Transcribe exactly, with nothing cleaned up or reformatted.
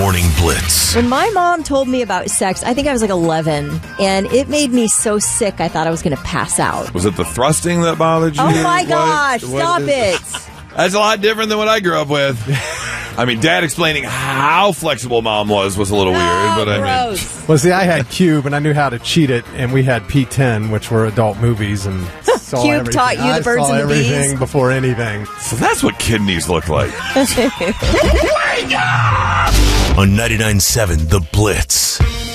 Morning Blitz. When my mom told me about sex, I think I was like eleven, and it made me so sick I thought I was going to pass out. Was it the thrusting that bothered you? Oh my What- gosh, what stop is it. That's a lot different than what I grew up with. I mean, Dad explaining how flexible Mom was was a little weird, but I mean... Gross. Well, see, I had Cube, and I knew how to cheat it, and we had P ten, which were adult moes, and saw Cube everything. taught you the I birds saw and the everything bees. before anything. So that's what kidneys look like. On ninety-nine point seven The Blitz.